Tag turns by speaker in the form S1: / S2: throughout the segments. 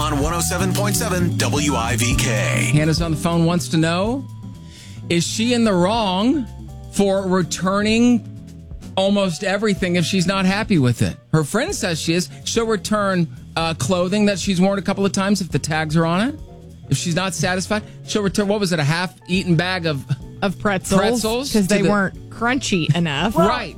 S1: on 107.7 WIVK.
S2: Hannah's on the phone, wants to know, is she in the wrong for returning almost everything if she's not happy with it? Her friend says she is. She'll return clothing that she's worn a couple of times if the tags are on it. If she's not satisfied, she'll return, what was it, a half-eaten bag of
S3: pretzels? Because they weren't crunchy enough.
S4: Well,
S2: right.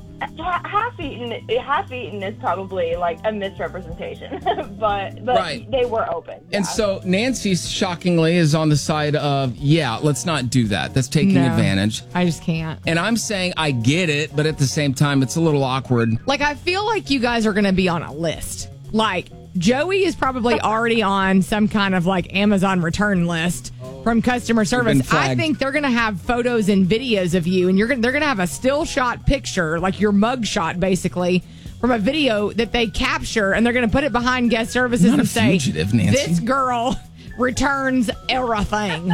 S4: Half-eaten is probably like a misrepresentation, but
S2: right.
S4: They were open. Yeah.
S2: And so Nancy, shockingly, is on the side of, let's not do that. That's taking advantage.
S3: I just can't.
S2: And I'm saying I get it, but at the same time, it's a little awkward.
S3: Like, I feel like you guys are going to be on a list. Like, Joey is probably already on some kind of like Amazon return list from customer service. I think they're going to have photos and videos of you, and they're going to have a still shot picture, like your mug shot, basically, from a video that they capture, and they're going to put it behind guest services and say,
S2: fugitive, Nancy.
S3: This girl returns everything.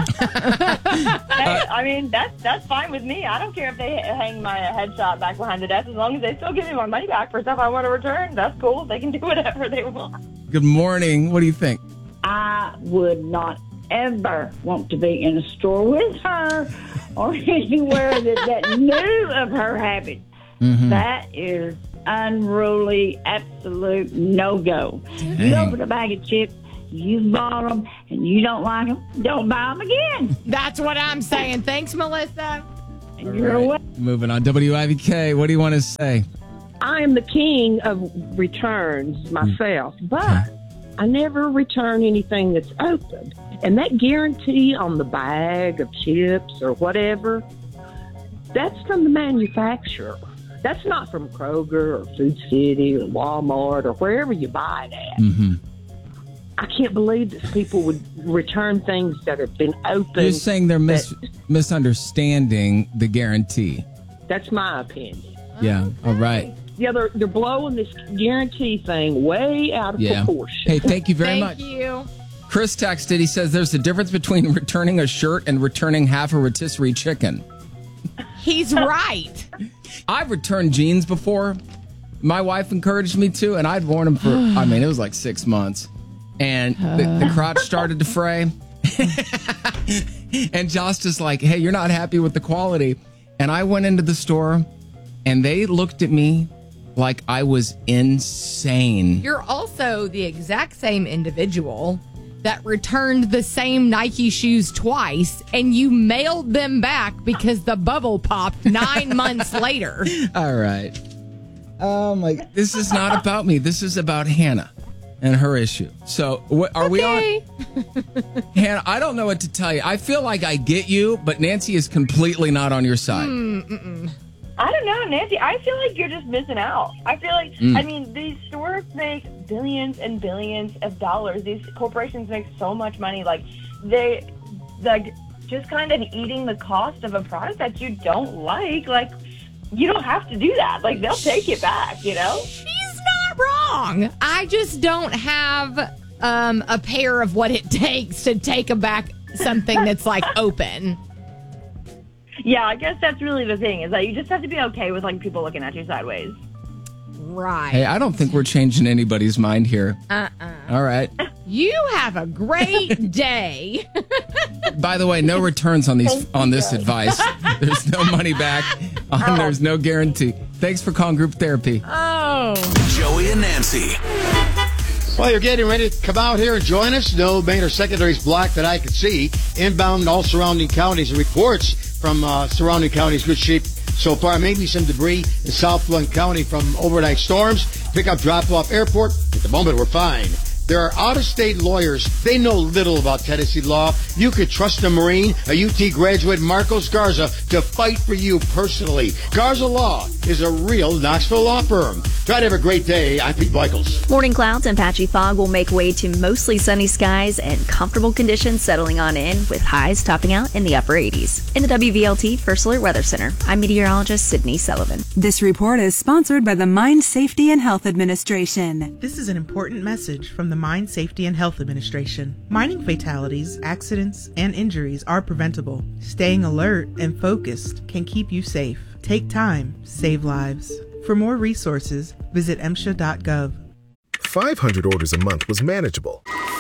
S4: Hey, I mean, that's fine with me. I don't care if they hang my headshot back behind the desk, as long as they still give me my money back for stuff I want to return. That's cool. They can do whatever they want.
S2: Good morning. What do you think?
S5: I would not ever want to be in a store with her or anywhere that knew of her habits.
S2: Mm-hmm.
S5: That is unruly, absolute no-go. You open a bag of chips, you bought them, and you don't like them, don't buy them again.
S3: That's what I'm saying. Thanks, Melissa.
S5: And you're welcome.
S2: Moving on. WIVK, what do you want to say?
S6: I am the king of returns myself, but I never return anything that's open. And that guarantee on the bag of chips or whatever, that's from the manufacturer. That's not from Kroger or Food City or Walmart or wherever you buy it at.
S2: Mm-hmm.
S6: I can't believe that people would return things that have been open.
S2: You're saying they're misunderstanding the guarantee.
S6: That's my opinion.
S2: Yeah, all right.
S6: Yeah, they're blowing this guarantee thing way out of proportion.
S2: Hey, thank you very much.
S3: Thank you.
S2: Chris texted, he says there's a difference between returning a shirt and returning half a rotisserie chicken.
S3: He's right.
S2: I've returned jeans before. My wife encouraged me to, and I'd worn them for, it was like 6 months. And the crotch started to fray. And Josh is like, hey, you're not happy with the quality. And I went into the store, and they looked at me like I was insane.
S3: You're also the exact same individual that returned the same Nike shoes twice, and you mailed them back because the bubble popped 9 months later.
S2: All right. Oh, my. This is not about me. This is about Hannah and her issue. So, are we on? Hannah, I don't know what to tell you. I feel like I get you, but Nancy is completely not on your side.
S4: I don't know, Nancy. I feel like you're just missing out. I feel like, I mean, these stores make billions and billions of dollars. These corporations make so much money. Like, they, just kind of eating the cost of a product that you don't like. Like, you don't have to do that. Like, they'll take it back, you know?
S3: She's not wrong. I just don't have a pair of what it takes to take back something that's, like, open.
S4: Yeah, I guess that's really the thing, is that you just have to be okay with, like, people looking at you sideways.
S3: Right.
S2: Hey, I don't think we're changing anybody's mind here. All right.
S3: You have a great day.
S2: By the way, no returns on this advice. There's no money back. There's no guarantee. Thanks for calling Group Therapy.
S3: Oh.
S1: Joey and Nancy.
S7: Well, you're getting ready to come out here and join us. No main or secondaries block that I can see. Inbound all surrounding counties and reports from surrounding counties. Good shape so far. Maybe some debris in South Blount County from overnight storms. Pick up, drop off airport. At the moment, we're fine. There are out-of-state lawyers. They know little about Tennessee law. You could trust a Marine, a UT graduate, Marcos Garza, to fight for you personally. Garza Law is a real Knoxville law firm. Try to have a great day. I'm Pete Michaels.
S8: Morning clouds and patchy fog will make way to mostly sunny skies and comfortable conditions settling on in, with highs topping out in the upper 80s. In the WVLT First Alert Weather Center, I'm meteorologist Sydney Sullivan.
S9: This report is sponsored by the Mine Safety and Health Administration.
S10: This is an important message from the Mine Safety and Health Administration. Mining fatalities, accidents, and injuries are preventable. Staying alert and focused can keep you safe. Take time, save lives. For more resources, visit MSHA.gov.
S11: 500 orders a month was manageable.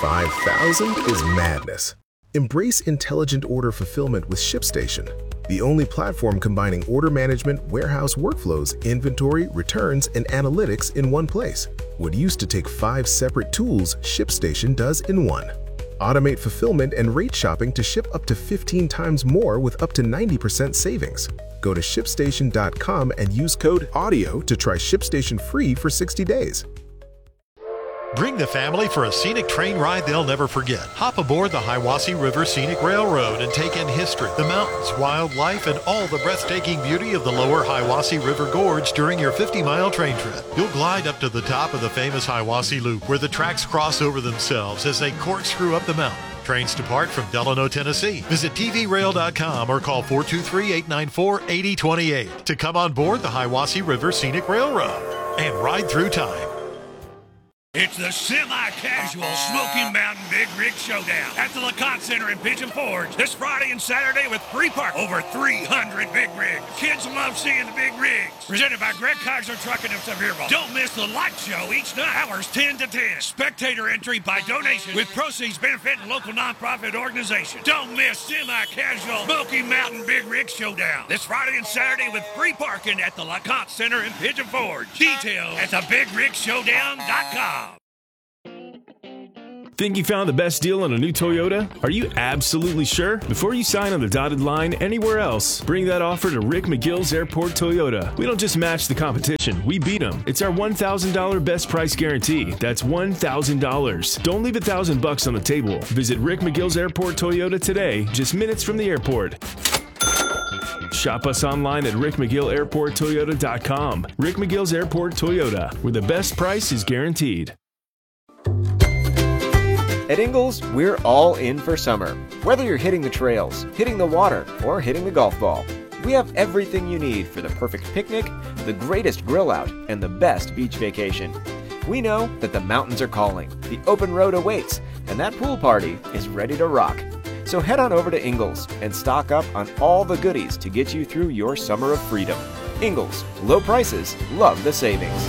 S11: 5,000 is madness. Embrace intelligent order fulfillment with ShipStation, the only platform combining order management, warehouse workflows, inventory, returns, and analytics in one place. What used to take 5 separate tools, ShipStation does in one. Automate fulfillment and rate shopping to ship up to 15 times more with up to 90% savings. Go to ShipStation.com and use code AUDIO to try ShipStation free for 60 days.
S12: Bring the family for a scenic train ride they'll never forget. Hop aboard the Hiwassee River Scenic Railroad and take in history, the mountains, wildlife, and all the breathtaking beauty of the lower Hiwassee River Gorge during your 50-mile train trip. You'll glide up to the top of the famous Hiwassee Loop, where the tracks cross over themselves as they corkscrew up the mountain. Trains depart from Delano, Tennessee. Visit tvrail.com or call 423-894-8028 to come on board the Hiwassee River Scenic Railroad and ride through time.
S13: It's the semi-casual Smoky Mountain Big Rig Showdown at the LeConte Center in Pigeon Forge this Friday and Saturday with free park. Over 300 big rigs. Kids love seeing the big rigs. Presented by Greg Kaiser Trucking of Sevierville. Don't miss the light show each night, hours 10 to 10. Spectator entry by donation with proceeds benefiting local nonprofit organizations. Don't miss semi-casual Smoky Mountain Big Rig Showdown this Friday and Saturday with free parking at the LeConte Center in Pigeon Forge. Details at thebigRigShowdown.com.
S14: Think you found the best deal on a new Toyota? Are you absolutely sure? Before you sign on the dotted line anywhere else, bring that offer to Rick McGill's Airport Toyota. We don't just match the competition, we beat them. It's our $1,000 best price guarantee. That's $1,000. Don't leave $1,000 on the table. Visit Rick McGill's Airport Toyota today, just minutes from the airport. Shop us online at rickmcgillairporttoyota.com. Rick McGill's Airport Toyota, where the best price is guaranteed.
S15: At Ingles, we're all in for summer. Whether you're hitting the trails, hitting the water, or hitting the golf ball, we have everything you need for the perfect picnic, the greatest grill out, and the best beach vacation. We know that the mountains are calling, the open road awaits, and that pool party is ready to rock. So head on over to Ingles and stock up on all the goodies to get you through your summer of freedom. Ingles, low prices, love the savings.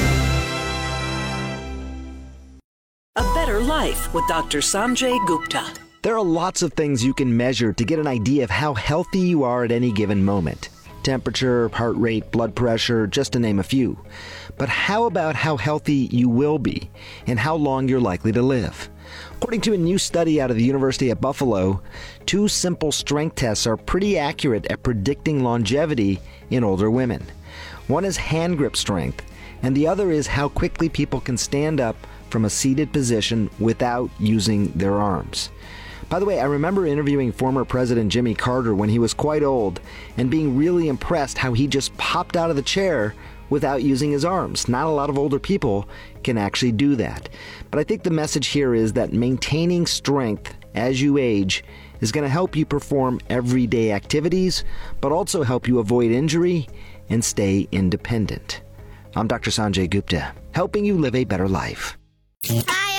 S16: A Better Life with Dr. Sanjay Gupta.
S17: There are lots of things you can measure to get an idea of how healthy you are at any given moment. Temperature, heart rate, blood pressure, just to name a few. But how about how healthy you will be and how long you're likely to live? According to a new study out of the University at Buffalo, 2 simple strength tests are pretty accurate at predicting longevity in older women. One is hand grip strength, and the other is how quickly people can stand up from a seated position without using their arms. By the way, I remember interviewing former President Jimmy Carter when he was quite old and being really impressed how he just popped out of the chair without using his arms. Not a lot of older people can actually do that. But I think the message here is that maintaining strength as you age is going to help you perform everyday activities, but also help you avoid injury and stay independent. I'm Dr. Sanjay Gupta, helping you live a better life.
S18: Hi,